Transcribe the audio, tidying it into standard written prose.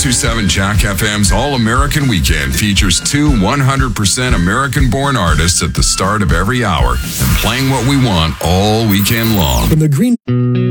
1027 Jack FM's All-American Weekend features two 100% American-born artists at the start of every hour and playing what we want all weekend long. From the Green...